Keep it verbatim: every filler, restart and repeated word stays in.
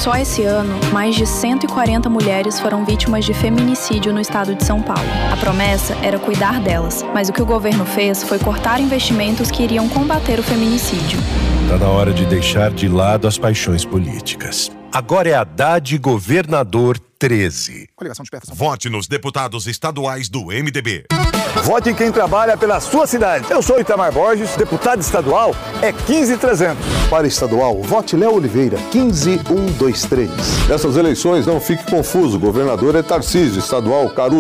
Só esse ano, mais de cento e quarenta mulheres foram vítimas de feminicídio no estado de São Paulo. A promessa era cuidar delas, mas o que o governo fez foi cortar investimentos que iriam combater o feminicídio. Está na hora de deixar de lado as paixões políticas. Agora é Haddad Governador treze. Vote nos deputados estaduais do M D B. Vote em quem trabalha pela sua cidade. Eu sou Itamar Borges, deputado estadual é quinze trezentos. Para estadual, vote Léo Oliveira, quinze mil cento e vinte e três. Nessas eleições, não fique confuso. O governador é Tarcísio, estadual Caruso.